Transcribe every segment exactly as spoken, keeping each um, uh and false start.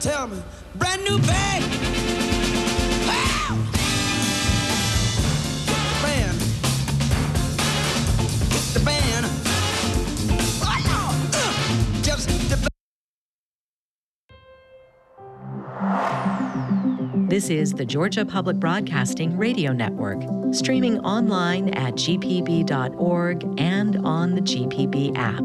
tell me, brand new bag. Wow! Hit the band. Hit the band. Oh, no! Uh, just hit the band. This is the Georgia Public Broadcasting Radio Network, streaming online at g p b dot org and on the G P B app.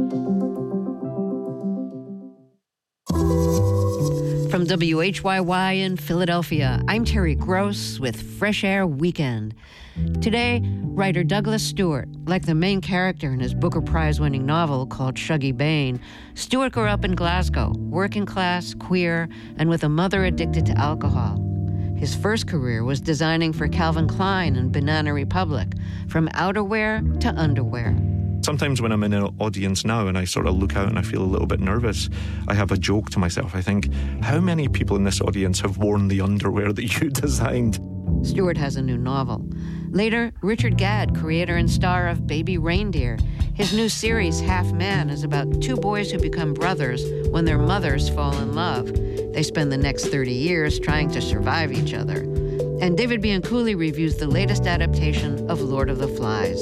From W H Y Y in Philadelphia, I'm Terry Gross with Fresh Air Weekend. Today, writer Douglas Stewart, like the main character in his Booker Prize-winning novel called Shuggie Bain, Stewart grew up in Glasgow, working class, queer, and with a mother addicted to alcohol. His first career was designing for Calvin Klein and Banana Republic, from outerwear to underwear. Sometimes when I'm in an audience now and I sort of look out and I feel a little bit nervous, I have a joke to myself. I think, how many people in this audience have worn the underwear that you designed? Stewart has a new novel. Later, Richard Gadd, creator and star of Baby Reindeer. His new series, Half Man, is about two boys who become brothers when their mothers fall in love. They spend the next thirty years trying to survive each other. And David Bianculli reviews the latest adaptation of Lord of the Flies.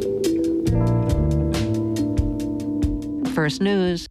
First News.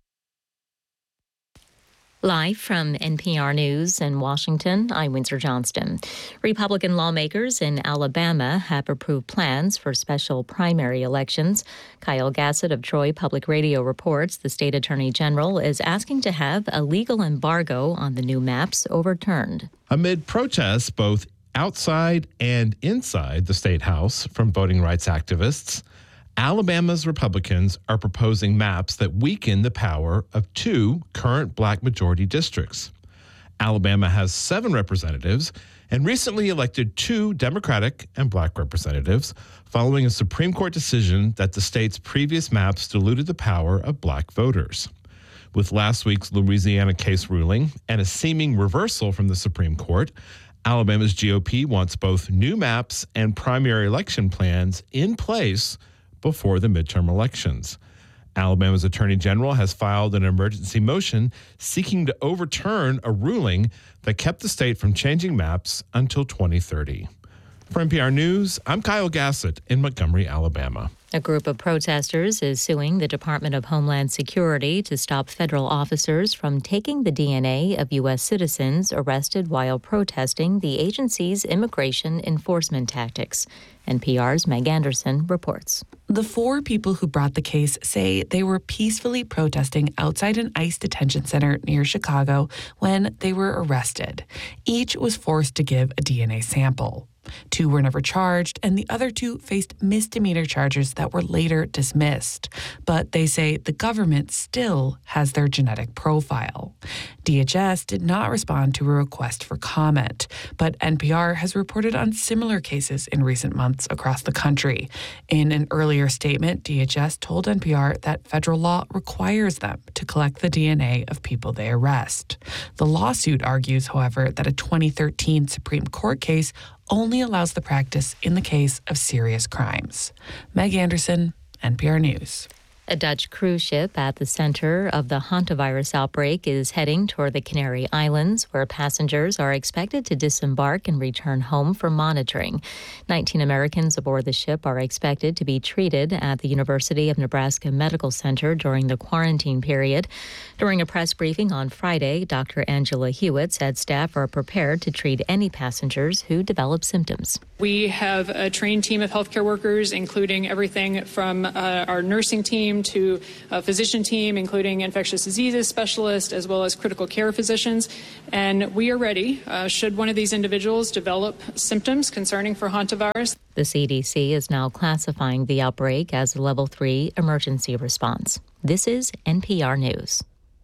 Live from N P R News in Washington, I'm Windsor Johnston. Republican lawmakers in Alabama have approved plans for special primary elections. Kyle Gassett of Troy Public Radio reports the state attorney general is asking to have a legal embargo on the new maps overturned. Amid protests both outside and inside the state house from voting rights activists, Alabama's Republicans are proposing maps that weaken the power of two current black majority districts. Alabama has seven representatives and recently elected two Democratic and black representatives following a Supreme Court decision that the state's previous maps diluted the power of black voters. With last week's Louisiana case ruling and a seeming reversal from the Supreme Court, Alabama's G O P wants both new maps and primary election plans in place before the midterm elections. Alabama's Attorney General has filed an emergency motion seeking to overturn a ruling that kept the state from changing maps until twenty thirty. For N P R News, I'm Kyle Gassett in Montgomery, Alabama. A group of protesters is suing the Department of Homeland Security to stop federal officers from taking the D N A of U S citizens arrested while protesting the agency's immigration enforcement tactics. N P R's Meg Anderson reports. The four people who brought the case say they were peacefully protesting outside an ICE detention center near Chicago when they were arrested. Each was forced to give a D N A sample. Two were never charged, and the other two faced misdemeanor charges that were later dismissed. But they say the government still has their genetic profile. D H S did not respond to a request for comment, but N P R has reported on similar cases in recent months across the country. In an earlier statement, D H S told N P R that federal law requires them to collect the D N A of people they arrest. The lawsuit argues, however, that a twenty thirteen Supreme Court case only allows the practice in the case of serious crimes. Meg Anderson, N P R News. A Dutch cruise ship at the center of the hantavirus outbreak is heading toward the Canary Islands, where passengers are expected to disembark and return home for monitoring. nineteen Americans aboard the ship are expected to be treated at the University of Nebraska Medical Center during the quarantine period. During a press briefing on Friday, Doctor Angela Hewitt said staff are prepared to treat any passengers who develop symptoms. We have a trained team of healthcare workers, including everything from uh, our nursing team to a physician team, including infectious diseases specialists, as well as critical care physicians. And we are ready uh, should one of these individuals develop symptoms concerning for hantavirus. The C D C is now classifying the outbreak as a level three emergency response. This is N P R News.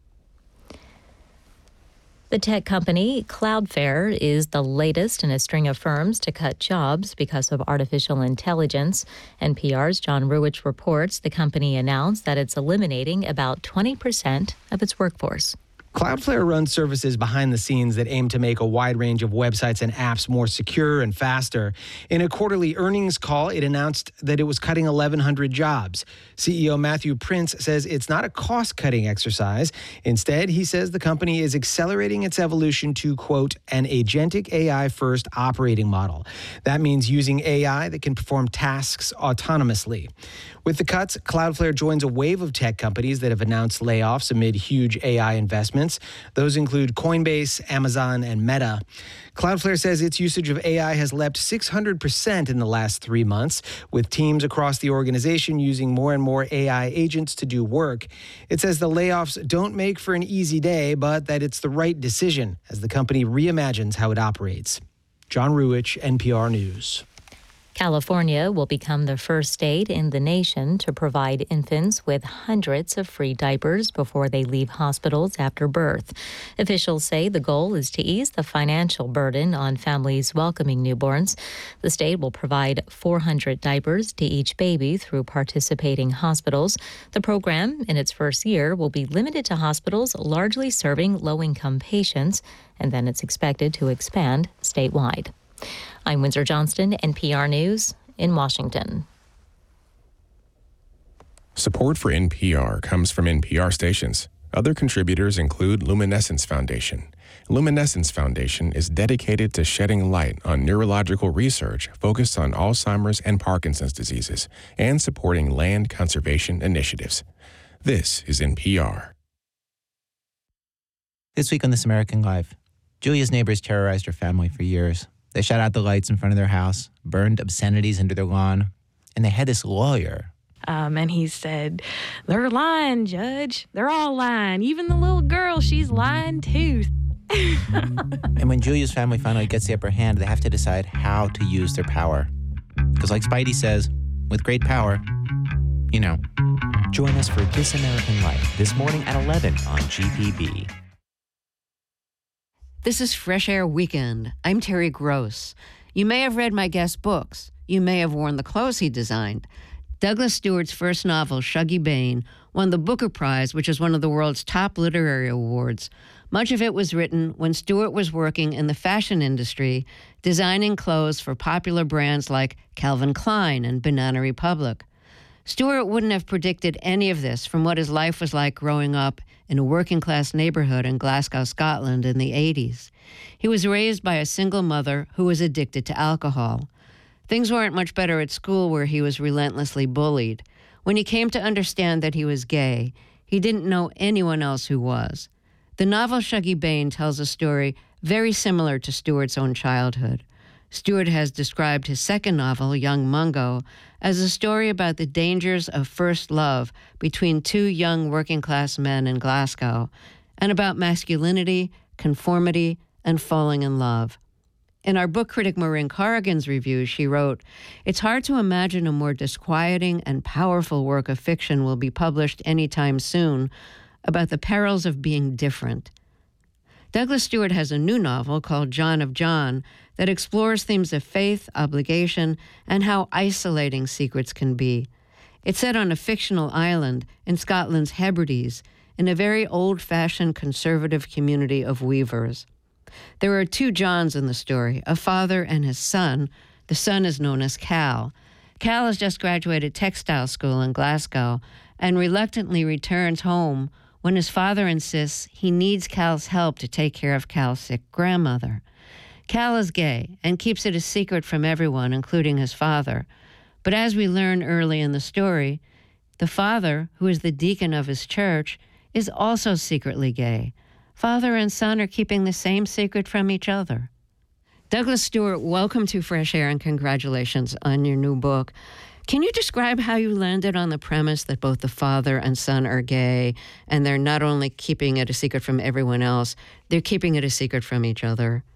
The tech company Cloudflare is the latest in a string of firms to cut jobs because of artificial intelligence. N P R's John Ruwitch reports the company announced that it's eliminating about twenty percent of its workforce. Cloudflare runs services behind the scenes that aim to make a wide range of websites and apps more secure and faster. In a quarterly earnings call, it announced that it was cutting eleven hundred jobs. C E O Matthew Prince says it's not a cost-cutting exercise. Instead, he says the company is accelerating its evolution to, quote, an agentic A I-first operating model. That means using A I that can perform tasks autonomously. With the cuts, Cloudflare joins a wave of tech companies that have announced layoffs amid huge A I investments. Those include Coinbase, Amazon, and Meta. Cloudflare says its usage of A I has leapt six hundred percent in the last three months, with teams across the organization using more and more A I agents to do work. It says the layoffs don't make for an easy day, but that it's the right decision as the company reimagines how it operates. John Ruwich, N P R News. California will become the first state in the nation to provide infants with hundreds of free diapers before they leave hospitals after birth. Officials say the goal is to ease the financial burden on families welcoming newborns. The state will provide four hundred diapers to each baby through participating hospitals. The program, in its first year, will be limited to hospitals largely serving low-income patients, and then it's expected to expand statewide. I'm Windsor Johnston, N P R News in Washington. Support for N P R comes from N P R stations. Other contributors include Luminescence Foundation. Luminescence Foundation is dedicated to shedding light on neurological research focused on Alzheimer's and Parkinson's diseases and supporting land conservation initiatives. This is N P R. This week on This American Life, Julia's neighbors terrorized her family for years. They shut out the lights in front of their house, burned obscenities into their lawn, and they had this lawyer. Um, and he said, they're lying, Judge. They're all lying. Even the little girl, she's lying too. And when Julia's family finally gets the upper hand, they have to decide how to use their power. Because like Spidey says, with great power, you know. Join us for This American Life this morning at eleven on G P B. This is Fresh Air Weekend. I'm Terry Gross. You may have read my guest's books. You may have worn the clothes he designed. Douglas Stewart's first novel, Shuggie Bain, won the Booker Prize, which is one of the world's top literary awards. Much of it was written when Stewart was working in the fashion industry, designing clothes for popular brands like Calvin Klein and Banana Republic. Stewart wouldn't have predicted any of this from what his life was like growing up in a working-class neighborhood in Glasgow, Scotland in the eighties. He was raised by a single mother who was addicted to alcohol. Things weren't much better at school, where he was relentlessly bullied. When he came to understand that he was gay, he didn't know anyone else who was. The novel Shuggie Bain tells a story very similar to Stewart's own childhood. Stewart has described his second novel, Young Mungo, as a story about the dangers of first love between two young working-class men in Glasgow, and about masculinity, conformity, and falling in love. In our book critic Maureen Corrigan's review, she wrote, "It's hard to imagine a more disquieting and powerful work of fiction will be published anytime soon about the perils of being different." Douglas Stewart has a new novel called John of John that explores themes of faith, obligation, and how isolating secrets can be. It's set on a fictional island in Scotland's Hebrides, in a very old-fashioned conservative community of weavers. There are two Johns in the story, a father and his son. The son is known as Cal. Cal has just graduated textile school in Glasgow and reluctantly returns home when his father insists he needs Cal's help to take care of Cal's sick grandmother. Cal is gay and keeps it a secret from everyone, including his father. But as we learn early in the story, the father, who is the deacon of his church, is also secretly gay. Father and son are keeping the same secret from each other. Douglas Stewart, welcome to Fresh Air and congratulations on your new book. Can you describe how you landed on the premise that both the father and son are gay, and they're not only keeping it a secret from everyone else, they're keeping it a secret from each other?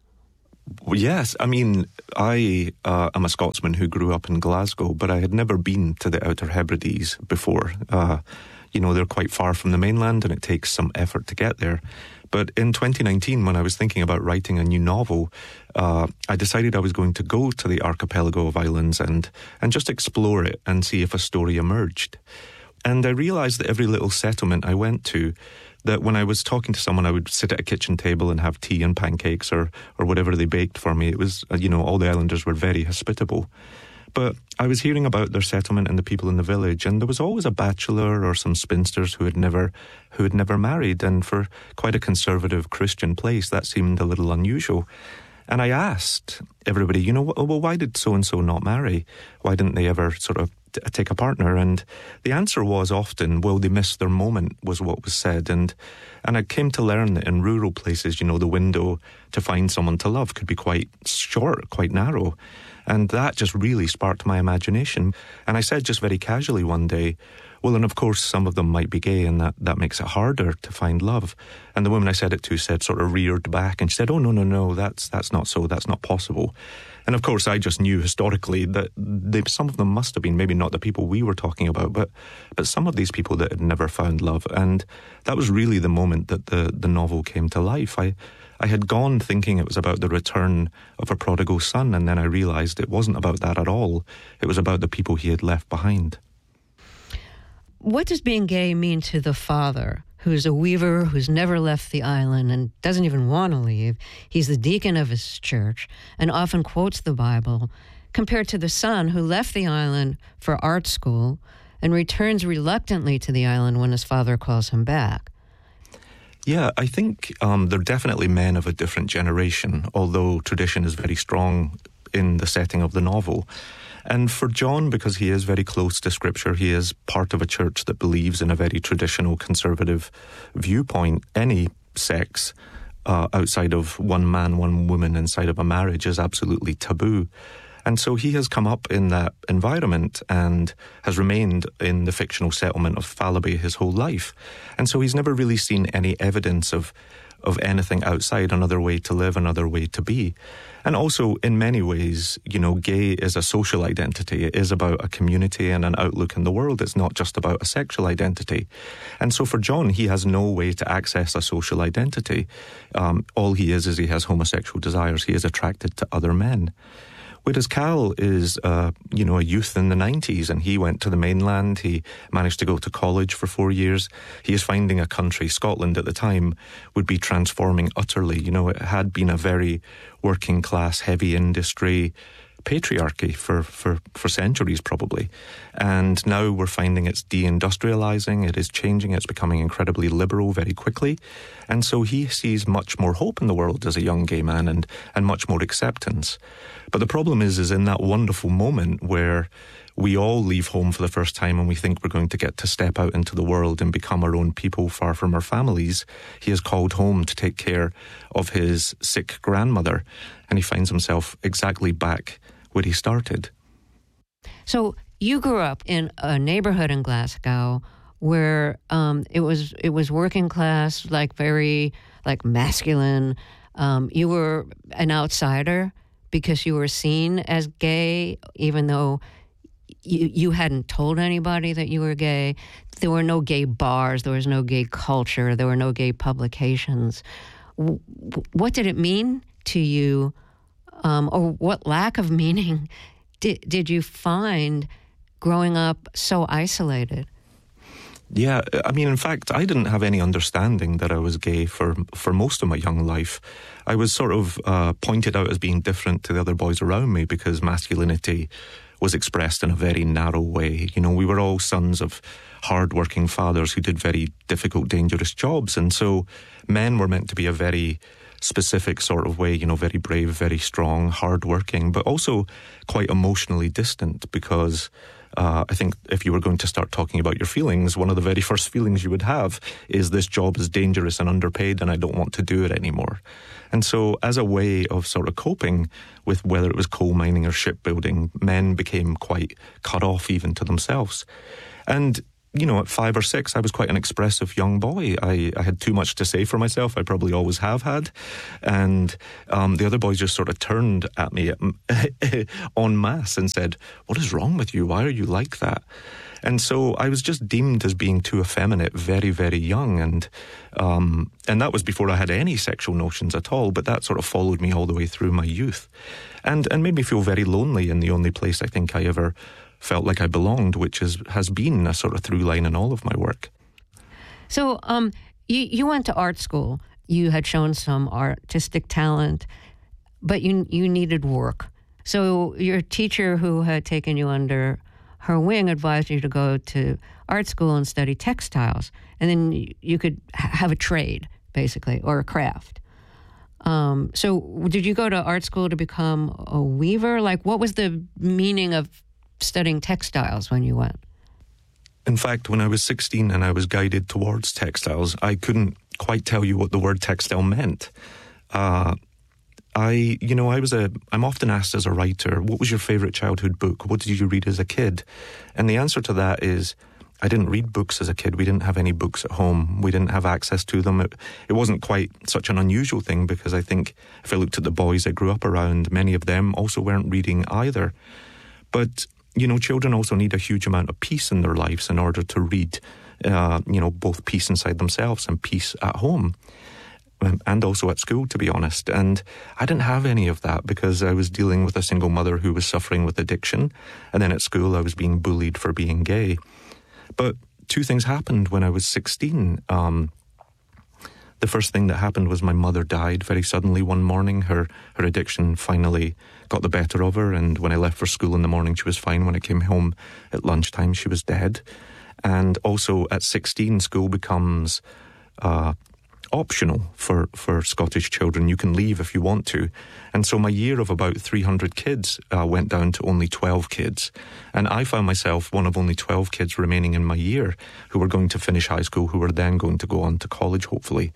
Well, yes, I mean, I uh, am a Scotsman who grew up in Glasgow, but I had never been to the Outer Hebrides before. Uh, you know, they're quite far from the mainland and it takes some effort to get there. But in twenty nineteen, when I was thinking about writing a new novel, uh, I decided I was going to go to the archipelago of islands and, and just explore it and see if a story emerged. And I realized that every little settlement I went to, that when I was talking to someone, I would sit at a kitchen table and have tea and pancakes or, or whatever they baked for me. It was, uh, you know, all the islanders were very hospitable. But I was hearing about their settlement and the people in the village, and there was always a bachelor or some spinsters who had never who had never married. And for quite a conservative Christian place, that seemed a little unusual. And I asked everybody, you know, well, why did so-and-so not marry? Why didn't they ever sort of t- take a partner? And the answer was often, well, they missed their moment, was what was said. And and I came to learn that in rural places, you know, the window to find someone to love could be quite short, quite narrow. And that just really sparked my imagination. And I said just very casually one day, well, and of course, some of them might be gay, and that, that makes it harder to find love. And the woman I said it to said, sort of reared back, and she said, oh, no, no, no, that's that's not so, that's not possible. And of course, I just knew historically that they, some of them must have been, maybe not the people we were talking about, but but some of these people that had never found love. And that was really the moment that the, the novel came to life. I I had gone thinking it was about the return of a prodigal son, and then I realized it wasn't about that at all. It was about the people he had left behind. What does being gay mean to the father, who's a weaver, who's never left the island and doesn't even want to leave? He's the deacon of his church and often quotes the Bible, compared to the son who left the island for art school and returns reluctantly to the island when his father calls him back. Yeah, I think um, they're definitely men of a different generation, although tradition is very strong in the setting of the novel. And for John, because he is very close to Scripture, he is part of a church that believes in a very traditional conservative viewpoint. Any sex uh, outside of one man, one woman inside of a marriage is absolutely taboo. And so he has come up in that environment and has remained in the fictional settlement of Falaby his whole life. And so he's never really seen any evidence of of anything outside, another way to live, another way to be. And also, in many ways, you know, gay is a social identity. It is about a community and an outlook in the world. It's not just about a sexual identity. And so for John, he has no way to access a social identity. Um, all he is is he has homosexual desires. He is attracted to other men. Whereas Cal is, uh, you know, a youth in the nineties, and he went to the mainland. He managed to go to college for four years. He is finding a country, Scotland at the time, would be transforming utterly. You know, it had been a very working class, heavy industry patriarchy for, for, for centuries probably. And now we're finding it's deindustrializing, it is changing, it's becoming incredibly liberal very quickly. And so he sees much more hope in the world as a young gay man and, and much more acceptance. But the problem is, is in that wonderful moment where we all leave home for the first time and we think we're going to get to step out into the world and become our own people far from our families, he is called home to take care of his sick grandmother, and he finds himself exactly back where he started. So you grew up in a neighborhood in Glasgow where um, it was it was working class, like very like masculine. Um, you were an outsider because you were seen as gay, even though you you hadn't told anybody that you were gay. There were no gay bars. There was no gay culture. There were no gay publications. W- what did it mean to you, um, or what lack of meaning did did you find growing up so isolated? Yeah, I mean, in fact, I didn't have any understanding that I was gay for for most of my young life. I was sort of uh, pointed out as being different to the other boys around me because masculinity was expressed in a very narrow way. You know, we were all sons of hard-working fathers who did very difficult, dangerous jobs. And so men were meant to be a very specific sort of way, you know, very brave, very strong, hard-working, but also quite emotionally distant because uh, I think if you were going to start talking about your feelings, one of the very first feelings you would have is this job is dangerous and underpaid and I don't want to do it anymore. And so as a way of sort of coping with whether it was coal mining or shipbuilding, men became quite cut off even to themselves. And you know, at five or six, I was quite an expressive young boy. I, I had too much to say for myself. I probably always have had. And um, the other boys just sort of turned at me en masse and said, "What is wrong with you? Why are you like that?" And so I was just deemed as being too effeminate very, very young. And um, and that was before I had any sexual notions at all. But that sort of followed me all the way through my youth and, and made me feel very lonely in the only place I think I ever felt like I belonged, which is has been a sort of through line in all of my work. So um, You, you went to art school. You had shown some artistic talent, but you you needed work. So your teacher who had taken you under her wing advised you to go to art school and study textiles. And then you could have a trade, basically, or a craft. Um, so did you go to art school to become a weaver? Like, what was the meaning of studying textiles when you went? In fact, when I was sixteen and I was guided towards textiles, I couldn't quite tell you what the word textile meant. Uh, I, you know, I was a, I'm often asked as a writer, what was your favorite childhood book? What did you read as a kid? And the answer to that is, I didn't read books as a kid. We didn't have any books at home. We didn't have access to them. It, it wasn't quite such an unusual thing, because I think if I looked at the boys I grew up around, many of them also weren't reading either. But, you know, children also need a huge amount of peace in their lives in order to read, uh, you know, both peace inside themselves and peace at home. And also at school, to be honest. And I didn't have any of that because I was dealing with a single mother who was suffering with addiction. And then at school, I was being bullied for being gay. But two things happened when I was sixteen. Um, the first thing that happened was my mother died very suddenly one morning. Her, her addiction finally got the better of her. And when I left for school in the morning, she was fine. When I came home at lunchtime, she was dead. And also at sixteen, school becomes Uh, optional for, for Scottish children. You can leave if you want to. And so my year of about three hundred kids uh, went down to only twelve kids. And I found myself one of only twelve kids remaining in my year who were going to finish high school, who were then going to go on to college, hopefully.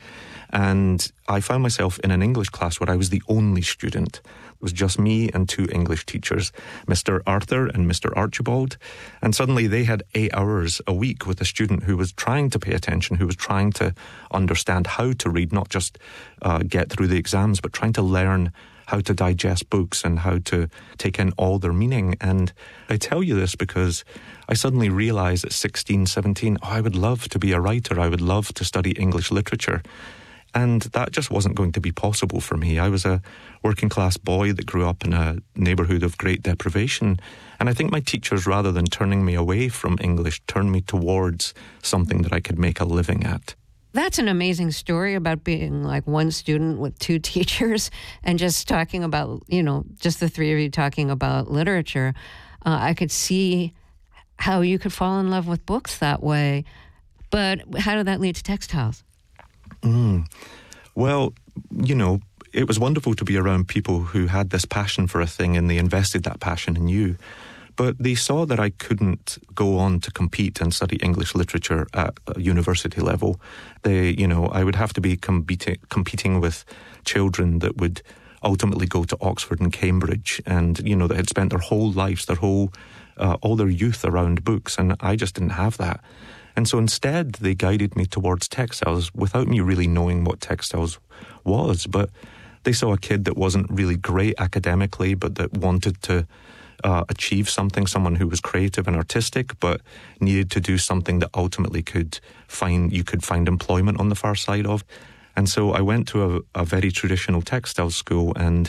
And I found myself in an English class where I was the only student. It was just me and two English teachers, Mister Arthur and Mister Archibald. And suddenly they had eight hours a week with a student who was trying to pay attention, who was trying to understand how to read, not just uh, get through the exams, but trying to learn how to digest books and how to take in all their meaning. And I tell you this because I suddenly realized at sixteen, seventeen, oh, I would love to be a writer. I would love to study English literature. And that just wasn't going to be possible for me. I was a working class boy that grew up in a neighbourhood of great deprivation. And I think my teachers, rather than turning me away from English, turned me towards something that I could make a living at. That's an amazing story about being like one student with two teachers and just talking about, you know, just the three of you talking about literature. Uh, I could see how you could fall in love with books that way. But how did that lead to textiles? Mm. Well, you know, it was wonderful to be around people who had this passion for a thing and they invested that passion in you. But they saw that I couldn't go on to compete and study English literature at a university level. They, you know, I would have to be competing, competing with children that would ultimately go to Oxford and Cambridge and, you know, that had spent their whole lives, their whole, uh, all their youth around books. And I just didn't have that. And so instead, they guided me towards textiles without me really knowing what textiles was. But they saw a kid that wasn't really great academically, but that wanted to uh, achieve something, someone who was creative and artistic, but needed to do something that ultimately could find, you could find employment on the far side of. And so I went to a, a very traditional textile school, and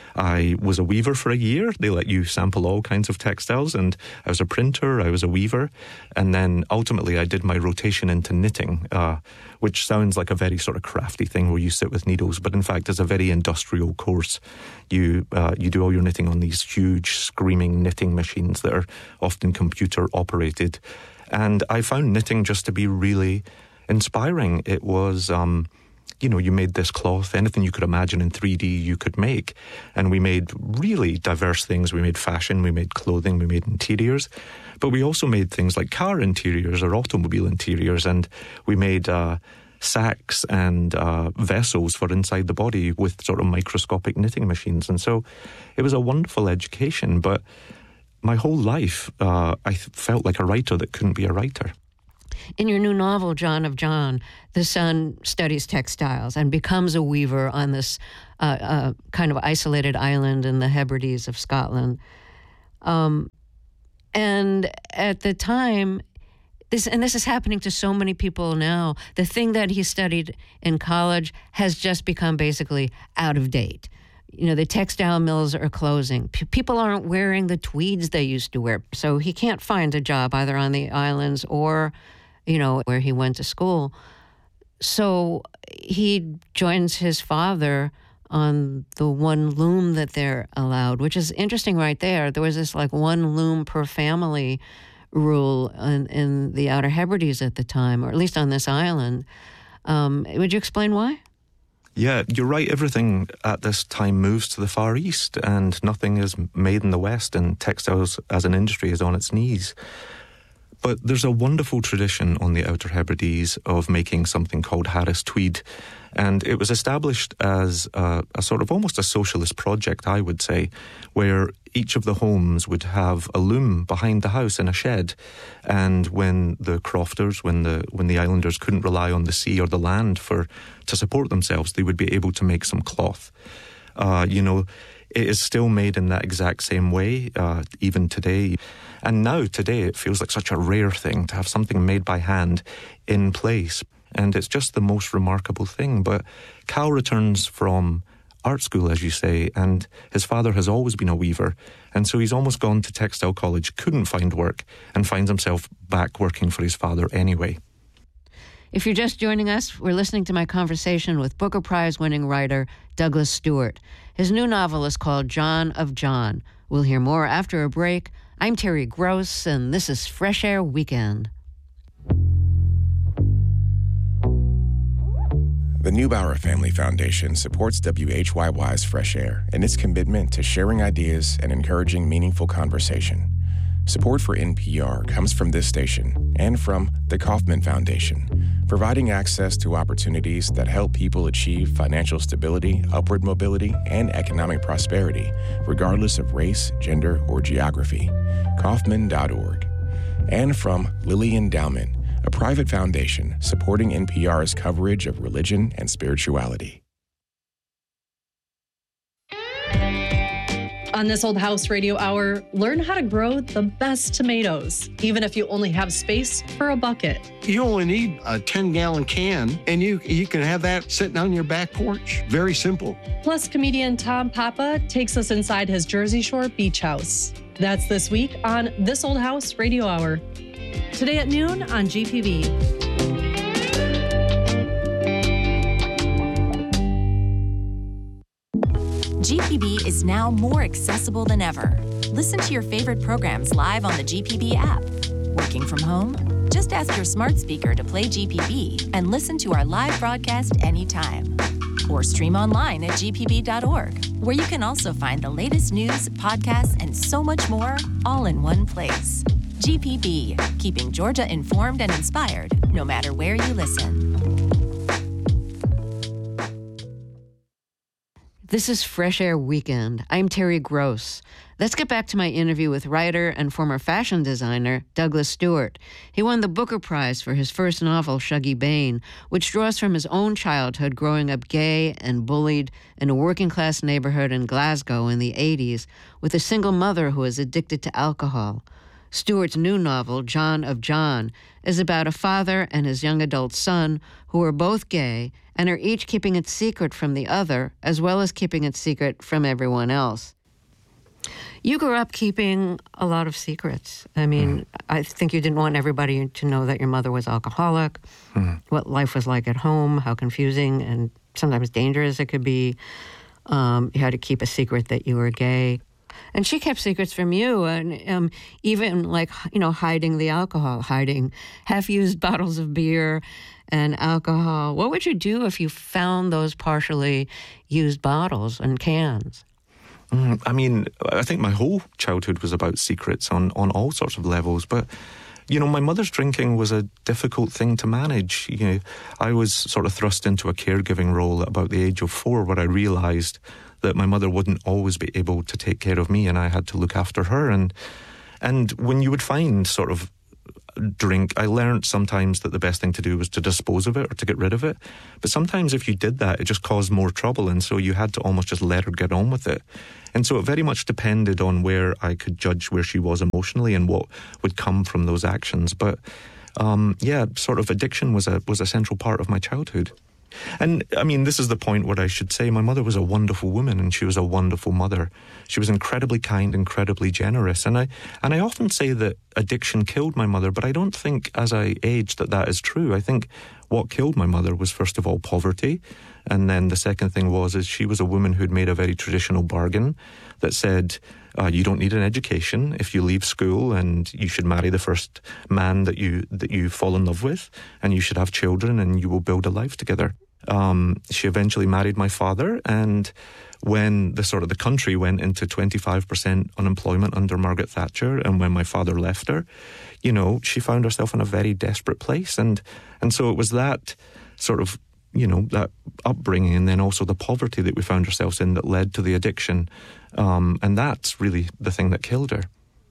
I was a weaver for a year. They let you sample all kinds of textiles, and I was a printer, I was a weaver, and then ultimately I did my rotation into knitting, uh, which sounds like a very sort of crafty thing where you sit with needles, but in fact it's a very industrial course. You uh, you do all your knitting on these huge screaming knitting machines that are often computer operated. And I found knitting just to be really inspiring. It was... Um, You know, you made this cloth, anything you could imagine in three D you could make. And we made really diverse things. We made fashion, we made clothing, we made interiors. But we also made things like car interiors or automobile interiors. And we made uh, sacks and uh, vessels for inside the body with sort of microscopic knitting machines. And so it was a wonderful education. But my whole life, uh, I felt like a writer that couldn't be a writer. In your new novel, John of John, the son studies textiles and becomes a weaver on this uh, uh, kind of isolated island in the Hebrides of Scotland. Um, and at the time, this and this is happening to so many people now, the thing that he studied in college has just become basically out of date. You know, the textile mills are closing. P- people aren't wearing the tweeds they used to wear. So he can't find a job either on the islands or... you know, where he went to school. so he joins his father on the one loom that they're allowed, which is interesting right there. There was this like one loom per family rule in, in the Outer Hebrides at the time, or at least on this island. Um, would you explain why? Yeah, you're right. Everything at this time moves to the Far East and nothing is made in the West, and textiles as an industry is on its knees. But there's a wonderful tradition on the Outer Hebrides of making something called Harris Tweed. And it was established as a, a sort of almost a socialist project, I would say, where each of the homes would have a loom behind the house in a shed. And when the crofters, when the when the islanders couldn't rely on the sea or the land for to support themselves, they would be able to make some cloth. Uh, you know, it is still made in that exact same way, uh, even today. And now, today, it feels like such a rare thing to have something made by hand in place. And it's just the most remarkable thing. But Cal returns from art school, as you say, and his father has always been a weaver. And so he's almost gone to textile college, couldn't find work, and finds himself back working for his father anyway. If you're just joining us, we're listening to my conversation with Booker Prize-winning writer Douglas Stewart. His new novel is called John of John. We'll hear more after a break. I'm Terry Gross, and this is Fresh Air Weekend. The Neubauer Family Foundation supports W H Y Y's Fresh Air and its commitment to sharing ideas and encouraging meaningful conversation. Support for N P R comes from this station and from the Kauffman Foundation, providing access to opportunities that help people achieve financial stability, upward mobility, and economic prosperity, regardless of race, gender, or geography. Kauffman dot org. And from Lilly Endowment, a private foundation supporting N P R's coverage of religion and spirituality. On This Old House Radio Hour, learn how to grow the best tomatoes, even if you only have space for a bucket. You only need a ten-gallon can, and you you can have that sitting on your back porch. Very simple. Plus, comedian Tom Papa takes us inside his Jersey Shore beach house. That's this week on This Old House Radio Hour. Today at noon on G P B. G P B is now more accessible than ever. Listen to your favorite programs live on the G P B app. Working from home? Just ask your smart speaker to play G P B and listen to our live broadcast anytime. Or stream online at G P B dot org, where you can also find the latest news, podcasts, and so much more, all in one place. G P B, keeping Georgia informed and inspired, no matter where you listen. This is Fresh Air Weekend. I'm Terry Gross. Let's get back to my interview with writer and former fashion designer Douglas Stewart. He won the Booker Prize for his first novel, Shuggie Bain, which draws from his own childhood growing up gay and bullied in a working-class neighborhood in Glasgow in the eighties with a single mother who is addicted to alcohol. Stewart's new novel, John of John, is about a father and his young adult son who are both gay and are each keeping it secret from the other, as well as keeping it secret from everyone else. You grew up keeping a lot of secrets. I mean, mm. I think you didn't want everybody to know that your mother was alcoholic, mm. what life was like at home, how confusing and sometimes dangerous it could be. Um, you had to keep a secret that you were gay. And she kept secrets from you, and um, even like, you know, hiding the alcohol, hiding half-used bottles of beer and alcohol. What would you do if you found those partially used bottles and cans? Mm, I mean, I think my whole childhood was about secrets on, on all sorts of levels, but you know, my mother's drinking was a difficult thing to manage. You know, I was sort of thrust into a caregiving role at about the age of four, where I realised that my mother wouldn't always be able to take care of me, and I had to look after her. And and when you would find sort of drink, I learned sometimes that the best thing to do was to dispose of it or to get rid of it. But sometimes if you did that, it just caused more trouble, and so you had to almost just let her get on with it. And so it very much depended on where I could judge where she was emotionally and what would come from those actions. But um, yeah, sort of addiction was a was a central part of my childhood. And I mean, this is the point where I should say my mother was a wonderful woman and she was a wonderful mother. She was incredibly kind, incredibly generous. And I and I often say that addiction killed my mother, but I don't think as I aged that that is true. I think what killed my mother was, first of all, poverty. And then the second thing was is she was a woman who'd made a very traditional bargain that said, uh, you don't need an education if you leave school, and you should marry the first man that you that you fall in love with, and you should have children, and you will build a life together. Um, she eventually married my father, and when the sort of the country went into twenty-five percent unemployment under Margaret Thatcher, and when my father left her, you know, she found herself in a very desperate place. And and so it was that sort of, you know, that upbringing and then also the poverty that we found ourselves in that led to the addiction. Um, and that's really the thing that killed her.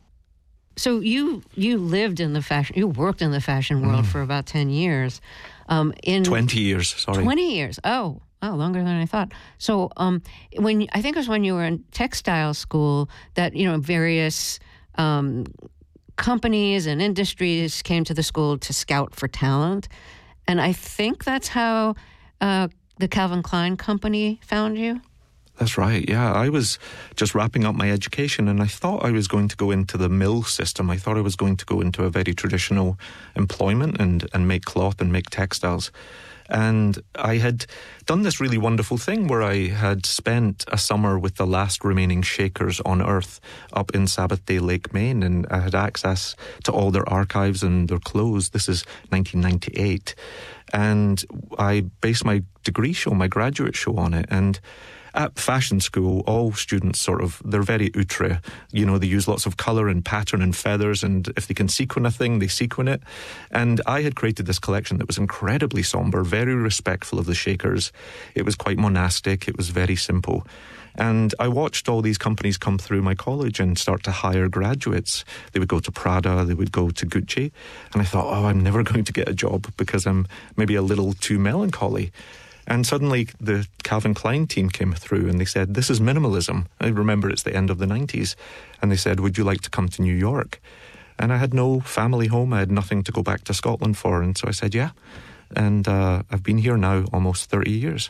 So you you lived in the fashion, you worked in the fashion world mm. for about ten years. Um, in twenty years, sorry. twenty years, oh. Oh, longer than I thought. So, um, when I think it was when you were in textile school that, you know, various um, companies and industries came to the school to scout for talent, and I think that's how uh, the Calvin Klein company found you. That's right, yeah. I was just wrapping up my education and I thought I was going to go into the mill system. I thought I was going to go into a very traditional employment and, and make cloth and make textiles. And I had done this really wonderful thing where I had spent a summer with the last remaining Shakers on Earth up in Sabbath Day Lake, Maine, and I had access to all their archives and their clothes. This is nineteen ninety-eight. And I based my degree show, my graduate show on it. And at fashion school, all students sort of, they're very outre. You know, they use lots of colour and pattern and feathers, and if they can sequin a thing, they sequin it. And I had created this collection that was incredibly sombre, very respectful of the Shakers. It was quite monastic, it was very simple. And I watched all these companies come through my college and start to hire graduates. They would go to Prada, they would go to Gucci. And I thought, oh, I'm never going to get a job because I'm maybe a little too melancholy. And suddenly the Calvin Klein team came through and they said, this is minimalism. I remember it's the end of the nineties. And they said, would you like to come to New York? And I had no family home. I had nothing to go back to Scotland for. And so I said, yeah. And uh, I've been here now almost thirty years.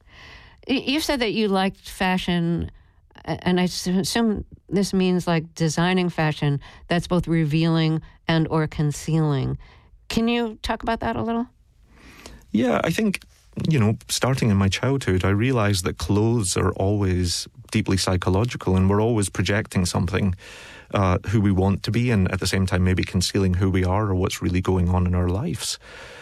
You said that you liked fashion, and I assume this means like designing fashion that's both revealing and or concealing. Can you talk about that a little? Yeah, I think, you know, starting in my childhood, I realized that clothes are always deeply psychological and we're always projecting something, uh, who we want to be, and at the same time maybe concealing who we are or what's really going on in our lives.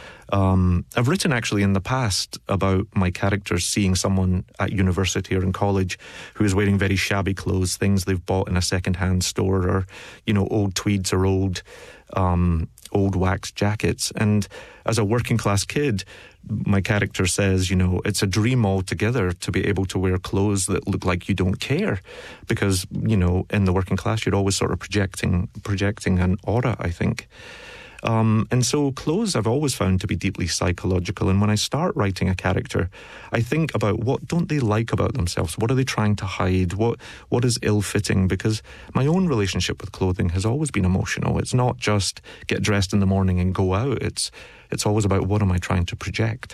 Um, I've written actually in the past about my characters seeing someone at university or in college who is wearing very shabby clothes, things they've bought in a second-hand store, or, you know, old tweeds or old um, old wax jackets. And as a working class kid, my character says, you know, it's a dream altogether to be able to wear clothes that look like you don't care, because, you know, in the working class you're always sort of projecting projecting an aura, I think. Um, and so clothes I've always found to be deeply psychological. And when I start writing a character, I think about what don't they like about themselves? What are they trying to hide? What what is ill-fitting? Because my own relationship with clothing has always been emotional. It's not just get dressed in the morning and go out. It's it's always about what am I trying to project?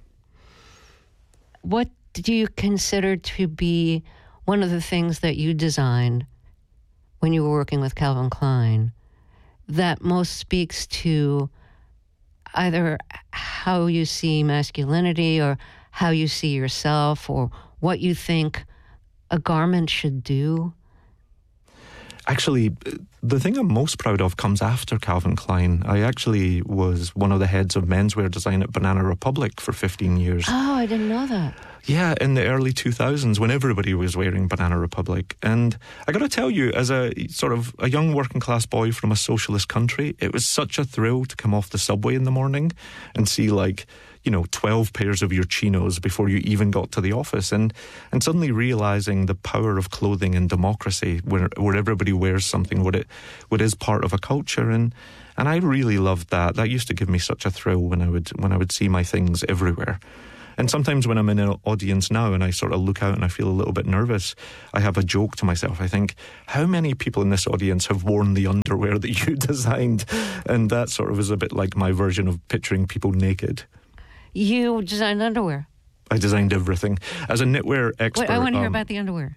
What do you consider to be one of the things that you designed when you were working with Calvin Klein that most speaks to either how you see masculinity or how you see yourself or what you think a garment should do? Actually, the thing I'm most proud of comes after Calvin Klein. I actually was one of the heads of menswear design at Banana Republic for fifteen years. Oh, I didn't know that. Yeah, in the early two thousands when everybody was wearing Banana Republic. And I got to tell you, as a sort of a young working class boy from a socialist country, it was such a thrill to come off the subway in the morning and see like, you know, twelve pairs of your chinos before you even got to the office, and and suddenly realizing the power of clothing and democracy where where everybody wears something, what it what is part of a culture. And and I really loved that. That used to give me such a thrill when I would when I would see my things everywhere. And sometimes when I'm in an audience now and I sort of look out and I feel a little bit nervous, I have a joke to myself. I think, how many people in this audience have worn the underwear that you designed? And that sort of is a bit like my version of picturing people naked. You designed underwear. I designed everything. As a knitwear expert... Wait, I want to hear um, about the underwear.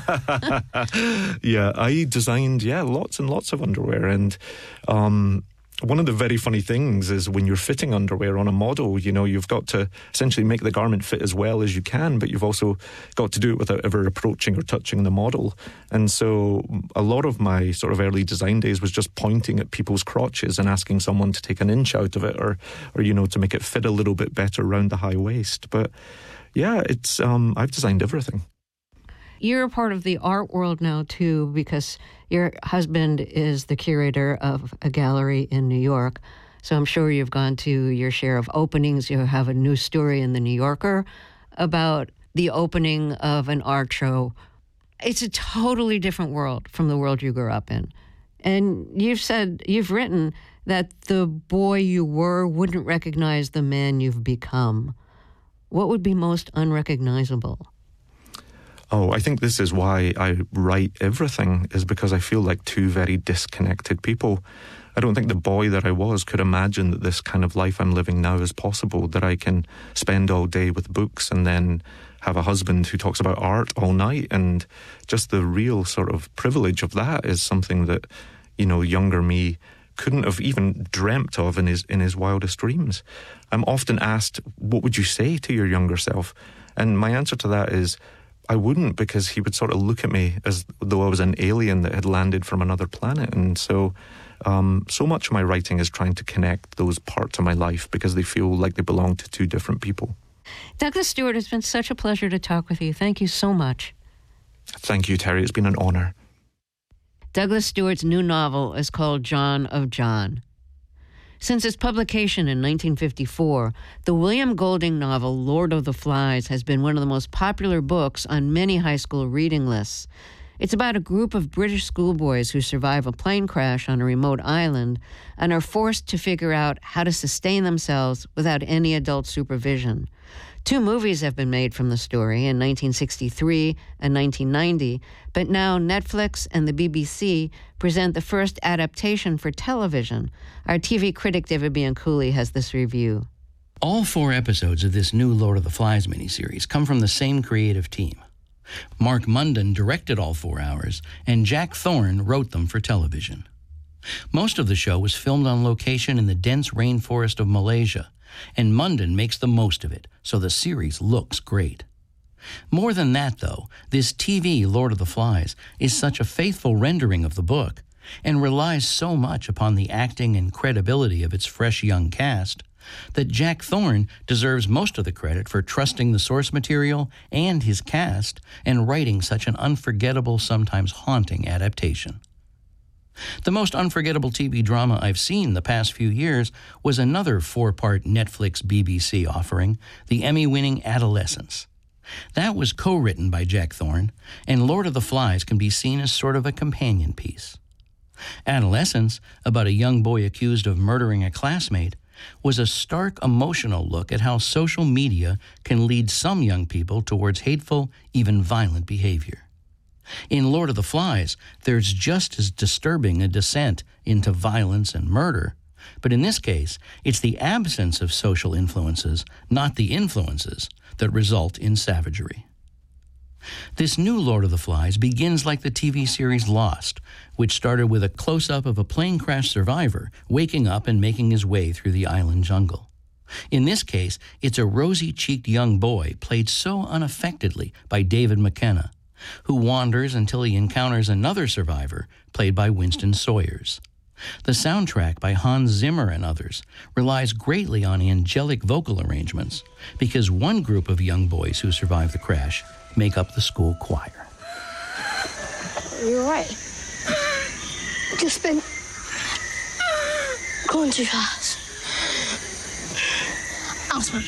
yeah, I designed, yeah, lots and lots of underwear. And um, one of the very funny things is when you're fitting underwear on a model, you know, you've got to essentially make the garment fit as well as you can, but you've also got to do it without ever approaching or touching the model. And so a lot of my sort of early design days was just pointing at people's crotches and asking someone to take an inch out of it or, or you know, to make it fit a little bit better around the high waist. But yeah, it's um, I've designed everything. You're a part of the art world now, too, because your husband is the curator of a gallery in New York. So I'm sure you've gone to your share of openings. You have a new story in The New Yorker about the opening of an art show. It's a totally different world from the world you grew up in. And you've said, you've written that the boy you were wouldn't recognize the man you've become. What would be most unrecognizable? Oh, I think this is why I write everything, is because I feel like two very disconnected people. I don't think the boy that I was could imagine that this kind of life I'm living now is possible, that I can spend all day with books and then have a husband who talks about art all night. And just the real sort of privilege of that is something that, you know, younger me couldn't have even dreamt of in his in his wildest dreams. I'm often asked, what would you say to your younger self? And my answer to that is, I wouldn't, because he would sort of look at me as though I was an alien that had landed from another planet. And so, um, so much of my writing is trying to connect those parts of my life because they feel like they belong to two different people. Douglas Stewart, it's been such a pleasure to talk with you. Thank you so much. Thank you, Terry. It's been an honor. Douglas Stewart's new novel is called John of John. Since its publication in nineteen fifty-four, the William Golding novel Lord of the Flies has been one of the most popular books on many high school reading lists. It's about a group of British schoolboys who survive a plane crash on a remote island and are forced to figure out how to sustain themselves without any adult supervision. Two movies have been made from the story in nineteen sixty-three and nineteen ninety, but now Netflix and the B B C present the first adaptation for television. Our T V critic David Bianculli has this review. All four episodes of this new Lord of the Flies miniseries come from the same creative team. Mark Munden directed all four hours, and Jack Thorne wrote them for television. Most of the show was filmed on location in the dense rainforest of Malaysia, and Munden makes the most of it, so the series looks great. More than that, though, this T V Lord of the Flies is such a faithful rendering of the book and relies so much upon the acting and credibility of its fresh young cast that Jack Thorne deserves most of the credit for trusting the source material and his cast and writing such an unforgettable, sometimes haunting adaptation. The most unforgettable T V drama I've seen the past few years was another four-part Netflix B B C offering, the Emmy-winning Adolescence. That was co-written by Jack Thorne, and Lord of the Flies can be seen as sort of a companion piece. Adolescence, about a young boy accused of murdering a classmate, was a stark emotional look at how social media can lead some young people towards hateful, even violent behavior. In Lord of the Flies, there's just as disturbing a descent into violence and murder, but in this case, it's the absence of social influences, not the influences, that result in savagery. This new Lord of the Flies begins like the T V series Lost, which started with a close-up of a plane crash survivor waking up and making his way through the island jungle. In this case, it's a rosy-cheeked young boy played so unaffectedly by David McKenna, who wanders until he encounters another survivor played by Winston Sawyers. The soundtrack by Hans Zimmer and others relies greatly on angelic vocal arrangements because one group of young boys who survive the crash make up the school choir. You're right. Just been going too fast. Osman.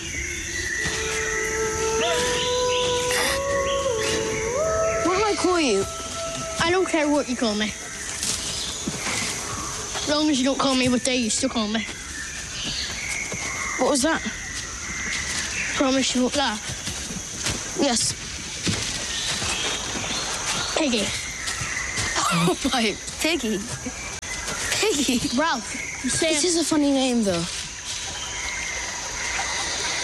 What do I call you? I don't care what you call me. As long as you don't call me what they used to call me. What was that? Promise you won't laugh. Yes. Piggy. Oh my, Piggy. Piggy. Ralph, you say it is a funny name, though.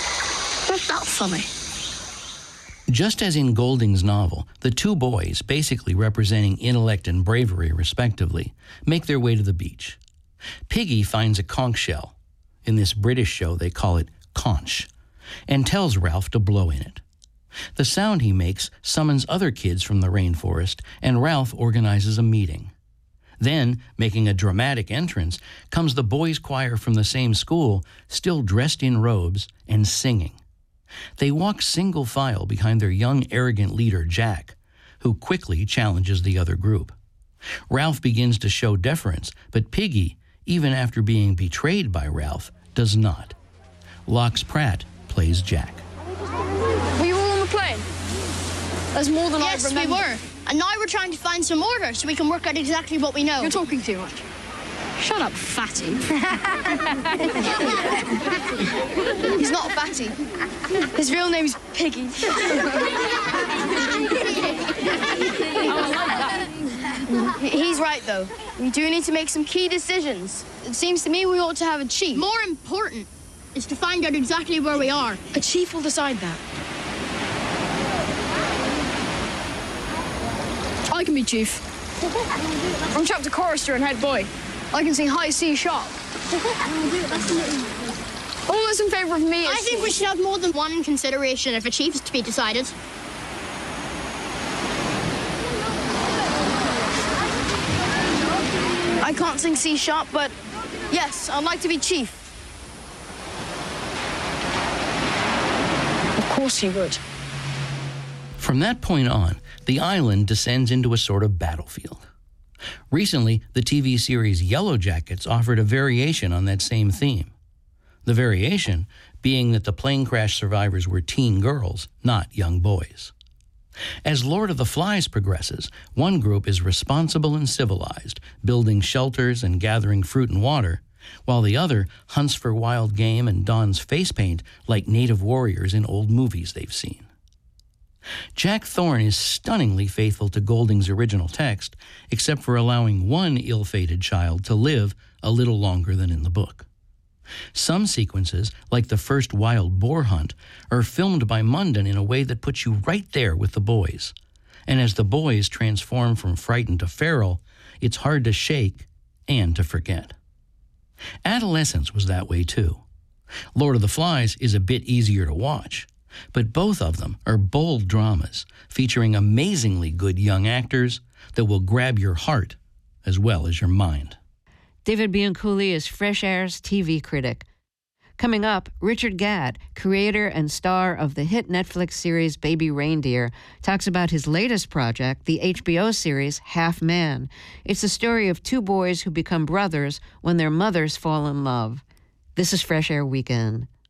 that funny? Just as in Golding's novel, the two boys, basically representing intellect and bravery respectively, make their way to the beach. Piggy finds a conch shell. In this British show, they call it conch, and tells Ralph to blow in it. The sound he makes summons other kids from the rainforest, and Ralph organizes a meeting. Then, making a dramatic entrance, comes the boys' choir from the same school, still dressed in robes and singing. They walk single file behind their young, arrogant leader, Jack, who quickly challenges the other group. Ralph begins to show deference, but Piggy, even after being betrayed by Ralph, does not. Lox Pratt plays Jack. Were you all on the plane? There's more than I remember. Yes, we were. And now we're trying to find some order so we can work out exactly what we know. You're talking too much. Shut up, fatty. He's not fatty. His real name's Piggy. He's right, though. We do need to make some key decisions. It seems to me we ought to have a chief. More important is to find out exactly where we are. A chief will decide that. I can be chief. I'm chapter chorister and head boy. I can sing high C sharp. All those in favor of me is... I think we should have more than one consideration if a chief is to be decided. I can't sing C sharp, but yes, I'd like to be chief. Of course he would. From that point on, the island descends into a sort of battlefield. Recently, the T V series Yellow Jackets offered a variation on that same theme. The variation being that the plane crash survivors were teen girls, not young boys. As Lord of the Flies progresses, one group is responsible and civilized, building shelters and gathering fruit and water, while the other hunts for wild game and dons face paint like native warriors in old movies they've seen. Jack Thorne is stunningly faithful to Golding's original text, except for allowing one ill-fated child to live a little longer than in the book. Some sequences, like the first wild boar hunt, are filmed by Munden in a way that puts you right there with the boys. And as the boys transform from frightened to feral, it's hard to shake and to forget. Adolescence was that way too. Lord of the Flies is a bit easier to watch, but both of them are bold dramas featuring amazingly good young actors that will grab your heart as well as your mind. David Bianculli is Fresh Air's T V critic. Coming up, Richard Gadd, creator and star of the hit Netflix series Baby Reindeer, talks about his latest project, the H B O series Half Man. It's the story of two boys who become brothers when their mothers fall in love. This is Fresh Air Weekend.